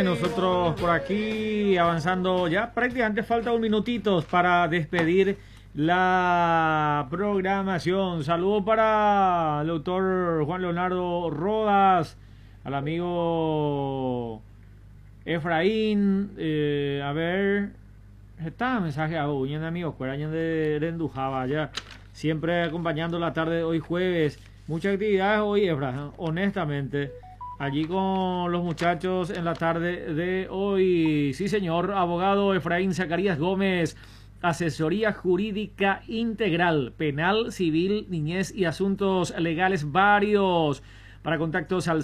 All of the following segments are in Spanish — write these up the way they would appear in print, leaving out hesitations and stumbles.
Nosotros por aquí avanzando ya, prácticamente falta un minutito para despedir la programación. Saludos para el doctor Juan Leonardo Rodas, al amigo Efraín, a ver, está mensaje a Uñen amigos, Cuerañen de Rendujaba, ya siempre acompañando la tarde de hoy jueves. Muchas actividades hoy, Efra, honestamente. Allí con los muchachos en la tarde de hoy. Sí, señor. Abogado Efraín Zacarías Gómez. Asesoría jurídica integral. Penal, civil, niñez y asuntos legales varios. Para contactos al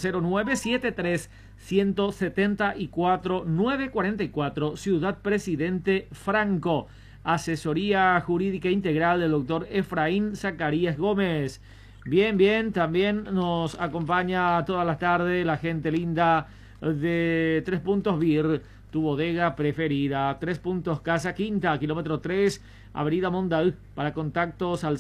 0973-174-944. Ciudad Presidente Franco. Asesoría jurídica integral del doctor Efraín Zacarías Gómez. Bien, bien, también nos acompaña todas las tardes la gente linda de 3 Puntos Beer, tu bodega preferida. 3 Puntos Casa Quinta, kilómetro 3, Avenida Mondal. Para contactos al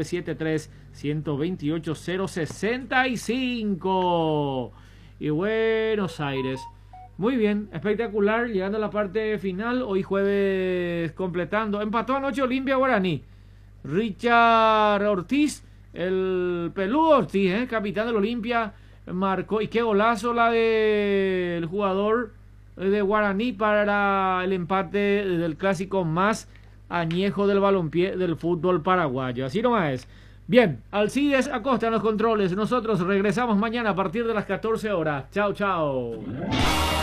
0973-128-065. Y Buenos Aires. Muy bien, espectacular, llegando a la parte final. Hoy jueves completando. Empató anoche Olimpia Guaraní. Richard Ortiz. El peludo Ortiz, capitán del Olimpia, marcó. Y qué golazo la del jugador de Guaraní para el empate del clásico más añejo del balompié del fútbol paraguayo. Así nomás es. Bien, Alcides Acosta en los controles. Nosotros regresamos mañana a partir de las 14 horas. Chao, chao.